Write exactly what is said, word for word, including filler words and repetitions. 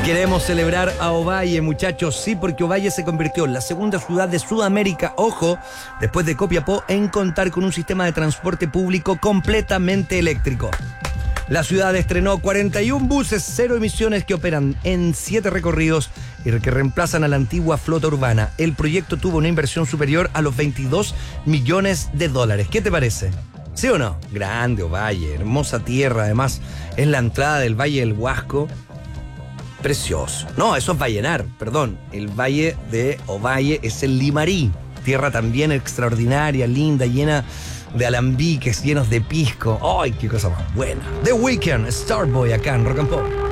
Queremos celebrar a Ovalle, muchachos, sí, porque Ovalle se convirtió en la segunda ciudad de Sudamérica, ojo, después de Copiapó, en contar con un sistema de transporte público completamente eléctrico. La ciudad estrenó cuarenta y un buses cero emisiones que operan en siete recorridos y que reemplazan a la antigua flota urbana. El proyecto tuvo una inversión superior a los veintidós millones de dólares. ¿Qué te parece? ¿Sí o no? Grande Ovalle, hermosa tierra, además es la entrada del Valle del Huasco. Precioso. No, eso es Vallenar, perdón. El Valle de Ovalle es el Limarí. Tierra también extraordinaria, linda, llena de alambiques, llenos de pisco. ¡Ay, qué cosa más buena! The Weeknd, Starboy, acá en Rock and Pop.